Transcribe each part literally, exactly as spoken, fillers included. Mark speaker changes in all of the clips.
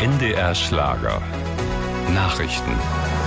Speaker 1: N D R Schlager. Nachrichten.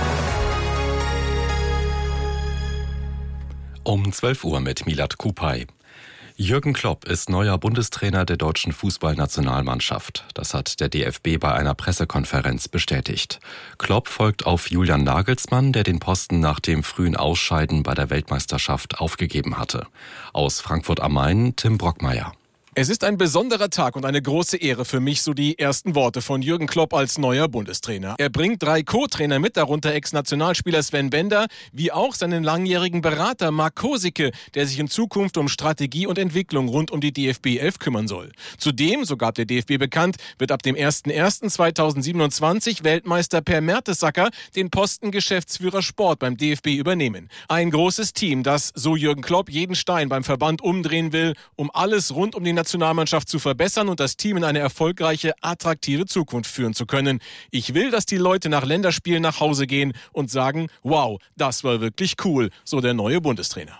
Speaker 1: Um zwölf Uhr mit Milad Kupay. Jürgen Klopp ist neuer Bundestrainer der deutschen Fußballnationalmannschaft. Das hat der D F B bei einer Pressekonferenz bestätigt. Klopp folgt auf Julian Nagelsmann, der den Posten nach dem frühen Ausscheiden bei der Weltmeisterschaft aufgegeben hatte. Aus Frankfurt am Main, Tim Brockmeier.
Speaker 2: Es ist ein besonderer Tag und eine große Ehre für mich, so die ersten Worte von Jürgen Klopp als neuer Bundestrainer. Er bringt drei Co-Trainer mit, darunter Ex-Nationalspieler Sven Bender, wie auch seinen langjährigen Berater Marc Kosicke, der sich in Zukunft um Strategie und Entwicklung rund um die D F B elf kümmern soll. Zudem, so gab der D F B bekannt, wird ab dem ersten ersten zweitausendsiebenundzwanzig Weltmeister Per Mertesacker den Posten Geschäftsführer Sport beim D F B übernehmen. Ein großes Team, das, so Jürgen Klopp, jeden Stein beim Verband umdrehen will, um alles rund um die Nationalmannschaft zu verbessern und das Team in eine erfolgreiche, attraktive Zukunft führen zu können. Ich will, dass die Leute nach Länderspielen nach Hause gehen und sagen, wow, das war wirklich cool, so der neue Bundestrainer.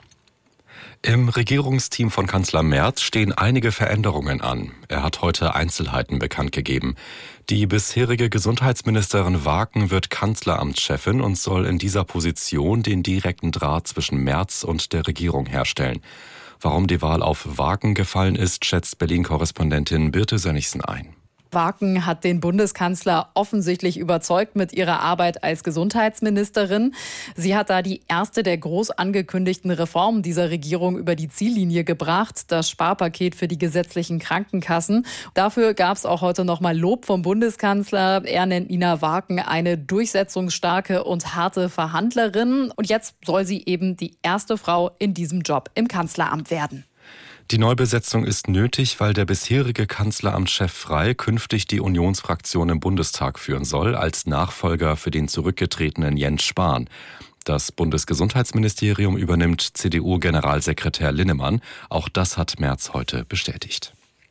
Speaker 1: Im Regierungsteam von Kanzler Merz stehen einige Veränderungen an. Er hat heute Einzelheiten bekannt gegeben. Die bisherige Gesundheitsministerin Waken wird Kanzleramtschefin und soll in dieser Position den direkten Draht zwischen Merz und der Regierung herstellen. Warum die Wahl auf Waken gefallen ist, schätzt Berlin-Korrespondentin Birte Sönnigsen ein.
Speaker 3: Waken hat den Bundeskanzler offensichtlich überzeugt mit ihrer Arbeit als Gesundheitsministerin. Sie hat da die erste der groß angekündigten Reformen dieser Regierung über die Ziellinie gebracht, das Sparpaket für die gesetzlichen Krankenkassen. Dafür gab es auch heute nochmal Lob vom Bundeskanzler. Er nennt Nina Waken eine durchsetzungsstarke und harte Verhandlerin. Und jetzt soll sie eben die erste Frau in diesem Job im Kanzleramt werden.
Speaker 1: Die Neubesetzung ist nötig, weil der bisherige Kanzleramtschef Frey künftig die Unionsfraktion im Bundestag führen soll, als Nachfolger für den zurückgetretenen Jens Spahn. Das Bundesgesundheitsministerium übernimmt C D U-Generalsekretär Linnemann. Auch das hat Merz heute bestätigt.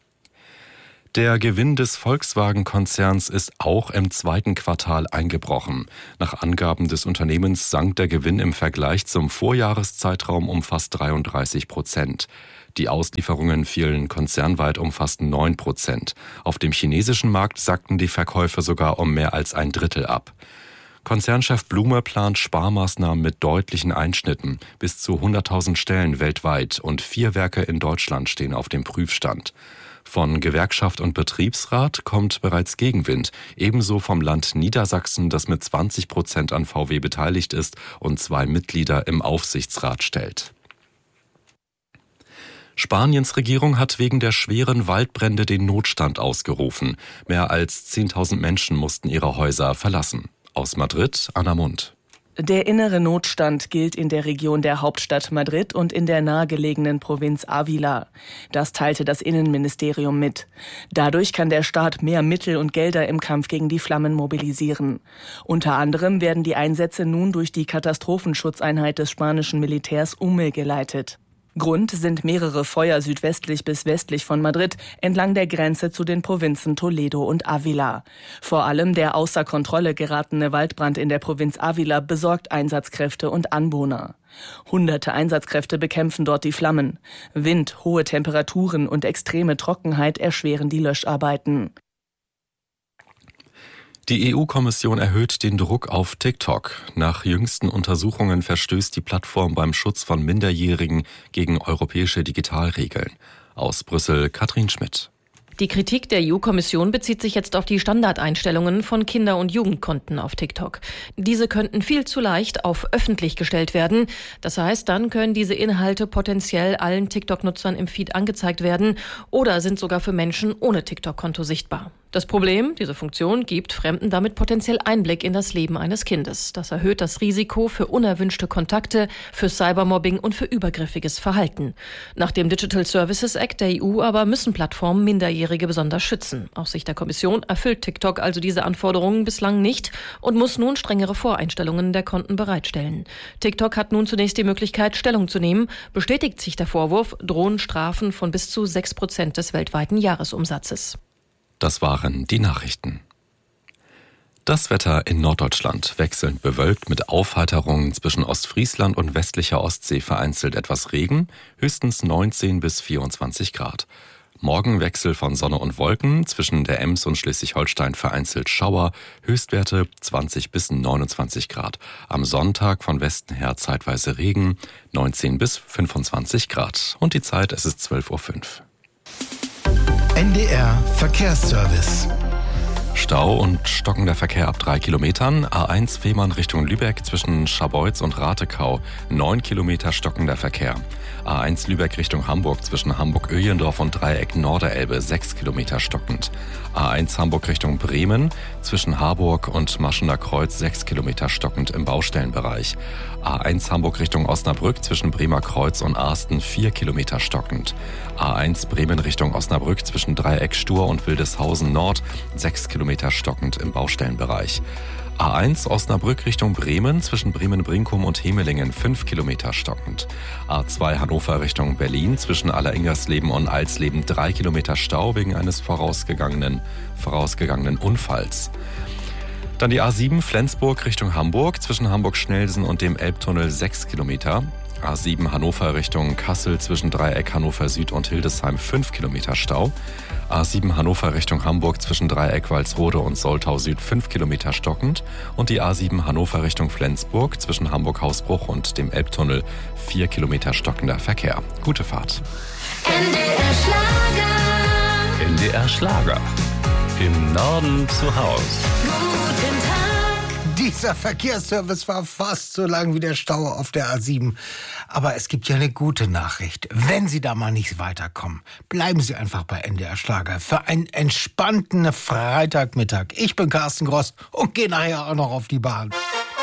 Speaker 1: Der Gewinn des Volkswagen-Konzerns ist auch im zweiten Quartal eingebrochen. Nach Angaben des Unternehmens sank der Gewinn im Vergleich zum Vorjahreszeitraum um fast dreiunddreißig Prozent. Die Auslieferungen fielen konzernweit um fast neun Prozent. Auf dem chinesischen Markt sackten die Verkäufe sogar um mehr als ein Drittel ab. Konzernchef Blume plant Sparmaßnahmen mit deutlichen Einschnitten. Bis zu hunderttausend Stellen weltweit und vier Werke in Deutschland stehen auf dem Prüfstand. Von Gewerkschaft und Betriebsrat kommt bereits Gegenwind. Ebenso vom Land Niedersachsen, das mit zwanzig Prozent an V W beteiligt ist und zwei Mitglieder im Aufsichtsrat stellt. Spaniens Regierung hat wegen der schweren Waldbrände den Notstand ausgerufen. Mehr als zehntausend Menschen mussten ihre Häuser verlassen. Aus Madrid, Anna Mund.
Speaker 4: Der innere Notstand gilt in der Region der Hauptstadt Madrid und in der nahegelegenen Provinz Ávila. Das teilte das Innenministerium mit. Dadurch kann der Staat mehr Mittel und Gelder im Kampf gegen die Flammen mobilisieren. Unter anderem werden die Einsätze nun durch die Katastrophenschutzeinheit des spanischen Militärs UME geleitet. Grund sind mehrere Feuer südwestlich bis westlich von Madrid entlang der Grenze zu den Provinzen Toledo und Ávila. Vor allem der außer Kontrolle geratene Waldbrand in der Provinz Ávila besorgt Einsatzkräfte und Anwohner. Hunderte Einsatzkräfte bekämpfen dort die Flammen. Wind, hohe Temperaturen und extreme Trockenheit erschweren die Löscharbeiten.
Speaker 1: Die E U-Kommission erhöht den Druck auf TikTok. Nach jüngsten Untersuchungen verstößt die Plattform beim Schutz von Minderjährigen gegen europäische Digitalregeln. Aus Brüssel, Katrin Schmidt.
Speaker 5: Die Kritik der E U-Kommission bezieht sich jetzt auf die Standardeinstellungen von Kinder- und Jugendkonten auf TikTok. Diese könnten viel zu leicht auf öffentlich gestellt werden. Das heißt, dann können diese Inhalte potenziell allen TikTok-Nutzern im Feed angezeigt werden oder sind sogar für Menschen ohne TikTok-Konto sichtbar. Das Problem, diese Funktion gibt Fremden damit potenziell Einblick in das Leben eines Kindes. Das erhöht das Risiko für unerwünschte Kontakte, für Cybermobbing und für übergriffiges Verhalten. Nach dem Digital Services Act der E U aber müssen Plattformen Minderjährige besonders schützen. Aus Sicht der Kommission erfüllt TikTok also diese Anforderungen bislang nicht und muss nun strengere Voreinstellungen der Konten bereitstellen. TikTok hat nun zunächst die Möglichkeit, Stellung zu nehmen. Bestätigt sich der Vorwurf, drohen Strafen von bis zu sechs Prozent des weltweiten Jahresumsatzes.
Speaker 1: Das waren die Nachrichten. Das Wetter in Norddeutschland wechselnd bewölkt mit Aufheiterungen zwischen Ostfriesland und westlicher Ostsee, vereinzelt etwas Regen, höchstens neunzehn bis vierundzwanzig Grad. Morgen Wechsel von Sonne und Wolken, zwischen der Ems und Schleswig-Holstein vereinzelt Schauer, Höchstwerte zwanzig bis neunundzwanzig Grad. Am Sonntag von Westen her zeitweise Regen, neunzehn bis fünfundzwanzig Grad. Und die Zeit, es ist zwölf Uhr fünf.
Speaker 6: N D R Verkehrsservice.
Speaker 1: Stau und stockender Verkehr ab drei Kilometern. A eins Fehmarn Richtung Lübeck zwischen Scharbeutz und Ratekau. neun Kilometer stockender Verkehr. A eins Lübeck Richtung Hamburg zwischen Hamburg-Öhlendorf und Dreieck Norderelbe. sechs Kilometer stockend. A eins Hamburg Richtung Bremen zwischen Harburg und Maschener Kreuz. sechs Kilometer stockend im Baustellenbereich. A eins Hamburg Richtung Osnabrück zwischen Bremer Kreuz und Arsten. vier Kilometer stockend. A eins Bremen Richtung Osnabrück zwischen Dreieck Stur und Wildeshausen Nord. sechs Kilometer stockend im Baustellenbereich. A eins Osnabrück Richtung Bremen zwischen Bremen-Brinkum und Hemelingen fünf Kilometer stockend. A zwei Hannover Richtung Berlin zwischen Alleringersleben und Alsleben drei Kilometer Stau wegen eines vorausgegangenen, vorausgegangenen Unfalls. Dann die A sieben Flensburg Richtung Hamburg zwischen Hamburg-Schnelsen und dem Elbtunnel sechs Kilometer. A sieben Hannover Richtung Kassel zwischen Dreieck Hannover Süd und Hildesheim fünf Kilometer Stau. A sieben Hannover Richtung Hamburg zwischen Dreieck Walsrode und Soltau Süd fünf Kilometer stockend. Und die A sieben Hannover Richtung Flensburg zwischen Hamburg-Hausbruch und dem Elbtunnel vier Kilometer stockender Verkehr. Gute Fahrt.
Speaker 7: N D R Schlager.
Speaker 8: N D R Schlager. Im Norden zu Haus.
Speaker 7: Guten Tag.
Speaker 6: Dieser Verkehrsservice war fast so lang wie der Stau auf der A sieben. Aber es gibt ja eine gute Nachricht. Wenn Sie da mal nicht weiterkommen, bleiben Sie einfach bei N D R Schlager für einen entspannten Freitagmittag. Ich bin Carsten Gross und gehe nachher auch noch auf die Bahn.